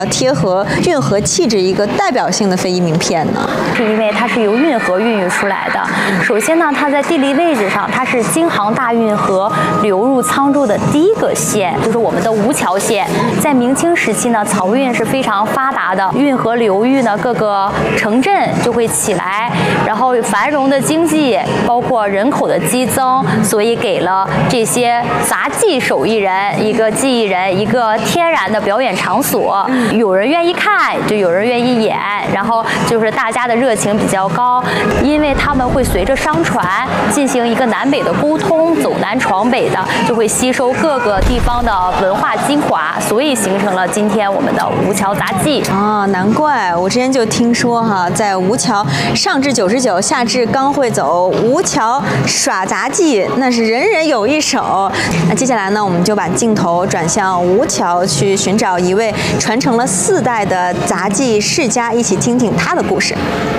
贴合运河气质一个代表性的非遗名片呢？ 是因为它是由运河孕育出来的。首先呢，它在地理位置上，它是京杭大运河流入沧州的第一个县，就是我们的吴桥县。在明清时期呢，漕运是非常发达的，运河流域呢，各个城镇就会起来，然后繁荣的经济，包括人口的激增，所以给了这些杂技手艺人一个技艺人一个天然的表演场所。有人愿意看，就有人愿意演，然后就是大家的热情比较高，因为他们会随着商船进行一个南北的沟通，走南闯北的，就会吸收各个地方的文化精华，所以形成了今天我们的吴桥杂技。 难怪我之前就听说哈，在吴桥上至99，下至刚会走，吴桥耍杂技那是人人有一手。那接下来呢，我们就把镜头转向吴桥，去寻找一位传承了4代的杂技世家，一起听听他的故事。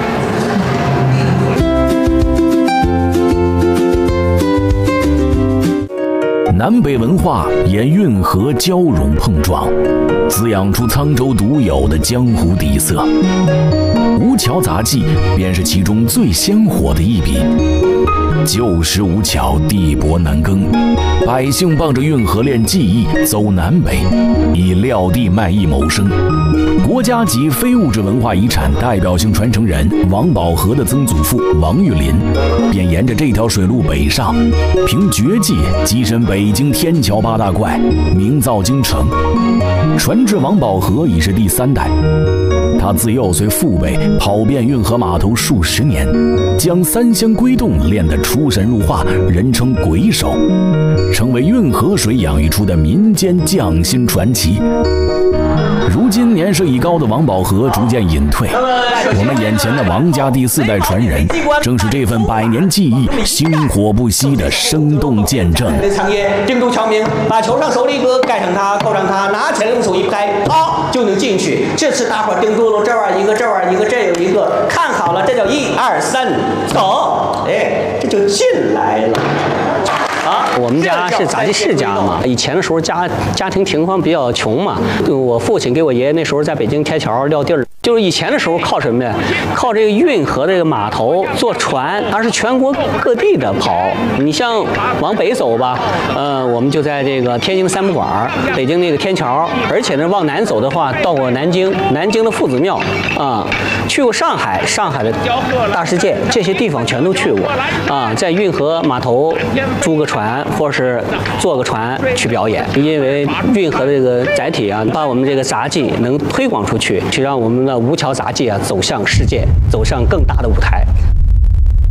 南北文化沿运河交融碰撞，滋养出沧州独有的江湖底色。吴桥杂技便是其中最鲜活的一笔。旧时吴桥地薄难耕，百姓傍着运河练技艺，走南北，以撂地卖艺谋生。国家级非物质文化遗产代表性传承人王宝和的曾祖父王玉林，便沿着这条水路北上，凭绝技跻身北京天桥8大怪，名噪京城。传至王宝和已是第3代，他自幼随父辈跑遍运河码头数十年，将3仙归洞练得出神入化，人称鬼手，成为运河水养育出的民间匠心传奇。如今年事已高的王宝和逐渐隐退，我们眼前的王家第4代传人，正是这份100年技艺星火不息的生动见证。 长夜京都桥名，把球上手里搁盖上它，扣上它，拿起来用手一拍，就能进去。这次大伙盯住了，这玩意一个，这玩意一个，这有一个，看好了，这叫1、2、3，走，这就进来了。 我们家是杂技世家嘛，以前的时候家庭情况比较穷嘛，我父亲给我爷爷那时候在北京天桥撂地儿。就是以前的时候靠什么呢？靠这个运河这个码头坐船，它是全国各地的跑。你像往北走吧，我们就在这个天津三不管，北京那个天桥，而且呢往南走的话，到过南京的夫子庙去过上海的大世界，这些地方全都去过在运河码头租个船或者是坐个船去表演，因为运河这个载体把我们这个杂技能推广出去，去让我们的吴桥杂技走向世界，走向更大的舞台。